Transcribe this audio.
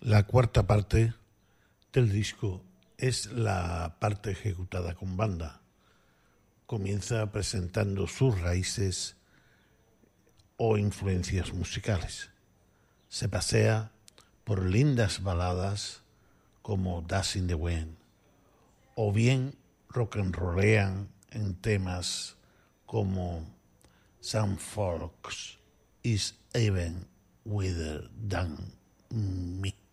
La cuarta parte del disco es la parte ejecutada con banda. Comienza presentando sus raíces o influencias musicales. Se pasea por lindas baladas como Dust in the Wind, o bien rock and rollean en temas como Some Folks is Even Weather Than Me.